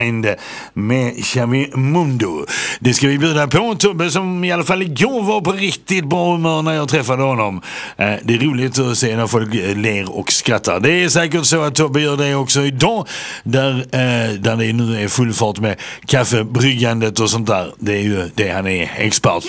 med Xavi Mundo. Det ska vi bjuda på Tobbe, som i alla fall igår var på riktigt bra humör när jag träffade honom. Det är roligt att se när folk ler och skrattar. Det är säkert så att Tobbe gör det också idag, där det nu är full fart med kaffebryggandet och sånt där. Det är ju det han är expert